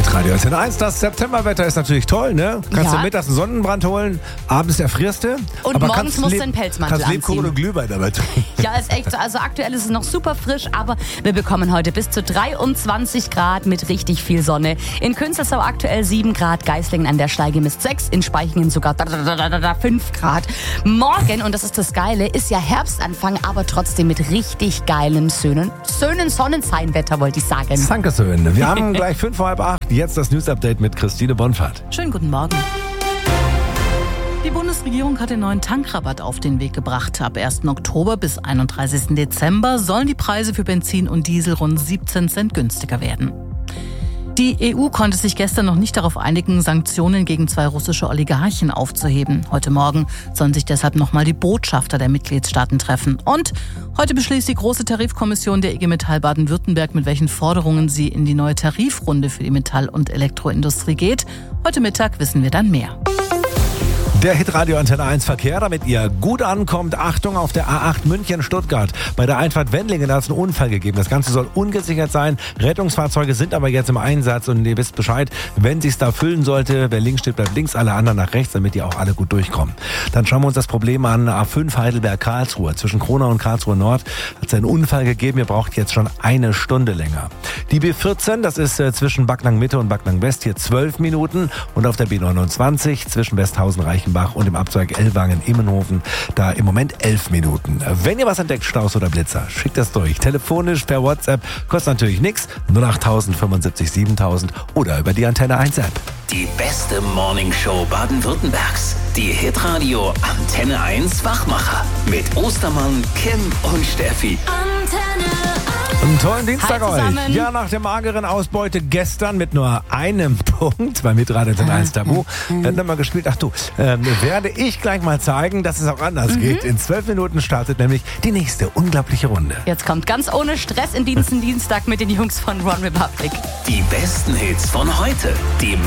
Radio Antenne 1, das Septemberwetter ist natürlich toll, ne? Kannst du mittags einen Sonnenbrand holen, abends erfrierst du. Und aber morgens musst du einen Pelzmantel anziehen. Kannst Lebkuchen und Glühwein dabei trinken. Ja, ist echt so. Also aktuell ist es noch super frisch, aber wir bekommen heute bis zu 23 Grad mit richtig viel Sonne. In Künzelsau aktuell 7 Grad, Geislingen an der Steige misst 6, in Spaichingen sogar 5 Grad. Morgen, und das ist das Geile, ist ja Herbstanfang, aber trotzdem mit richtig geilem schönen Sonnenscheinwetter, wollte ich sagen. Dankeschön. Wir haben gleich 7:55. Jetzt das News-Update mit Christine Bonfahrt. Schönen guten Morgen. Die Bundesregierung hat den neuen Tankrabatt auf den Weg gebracht. Ab 1. Oktober bis 31. Dezember sollen die Preise für Benzin und Diesel rund 17 Cent günstiger werden. Die EU konnte sich gestern noch nicht darauf einigen, Sanktionen gegen 2 russische Oligarchen aufzuheben. Heute Morgen sollen sich deshalb nochmal die Botschafter der Mitgliedstaaten treffen. Und heute beschließt die Große Tarifkommission der IG Metall Baden-Württemberg, mit welchen Forderungen sie in die neue Tarifrunde für die Metall- und Elektroindustrie geht. Heute Mittag wissen wir dann mehr. Der Hitradio Antenne 1 Verkehr, damit ihr gut ankommt. Achtung auf der A8 München-Stuttgart. Bei der Einfahrt Wendlingen hat es einen Unfall gegeben. Das Ganze soll ungesichert sein. Rettungsfahrzeuge sind aber jetzt im Einsatz und ihr wisst Bescheid, wenn sich's da füllen sollte, wer links steht, bleibt links, alle anderen nach rechts, damit die auch alle gut durchkommen. Dann schauen wir uns das Problem an. A5 Heidelberg-Karlsruhe. Zwischen Kronau und Karlsruhe Nord hat es einen Unfall gegeben. Ihr braucht jetzt schon eine Stunde länger. Die B14, das ist zwischen Backnang Mitte und Backnang West, hier 12 Minuten. Und auf der B29 zwischen Westhausen-Reichenbach und im Abzweig Ellwangen-Immenhofen, da im Moment 11 Minuten. Wenn ihr was entdeckt, Staus oder Blitzer, schickt das durch. Telefonisch, per WhatsApp, kostet natürlich nichts. 08000 75 7000 oder über die Antenne 1 App. Die beste Morningshow Baden-Württembergs. Die Hitradio Antenne 1 Wachmacher. Mit Ostermann, Kim und Steffi. Antenne 1. Einen tollen Dienstag Hi zusammen. euch. Ja, nach der mageren Ausbeute gestern mit nur einem Punkt bei Hitradio Antenne 1 Tabu, werden dann mal gespielt. Ach du, werde ich gleich mal zeigen, dass es auch anders geht. In 12 Minuten startet nämlich die nächste unglaubliche Runde. Jetzt kommt ganz ohne Stress in Dienstag mit den Jungs von One Republic. Die besten Hits von heute. Die